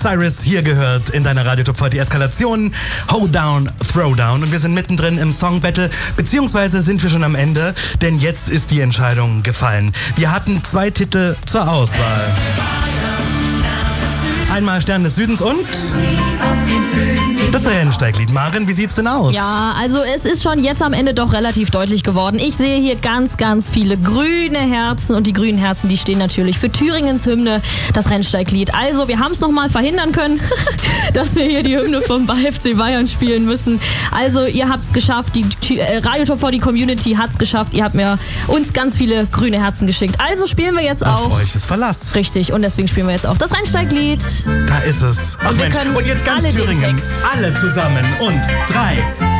Cyrus hier gehört in deiner Radio Top 40 Eskalation. Hold Down, Throwdown. Und wir sind mittendrin im Song Battle, beziehungsweise sind wir schon am Ende, denn jetzt ist die Entscheidung gefallen. Wir hatten 2 Titel zur Auswahl. Einmal Stern des Südens und das Rennsteiglied. Maren, wie sieht's denn aus? Ja, also es ist schon jetzt am Ende doch relativ deutlich geworden. Ich sehe hier ganz, ganz viele grüne Herzen und die grünen Herzen, die stehen natürlich für Thüringens Hymne, das Rennsteiglied. Also wir haben es nochmal verhindern können, dass wir hier die Hymne vom FC Bayern spielen müssen. Also ihr habt es geschafft, die Radio Top 40 Community hat es geschafft. Ihr habt uns ganz viele grüne Herzen geschickt. Also spielen wir jetzt auch. Auf euch ist Verlass. Richtig, und deswegen spielen wir jetzt auch das Rennsteiglied. Da ist es. Ach Mensch, und jetzt ganz Thüringen. Alle zusammen und 3,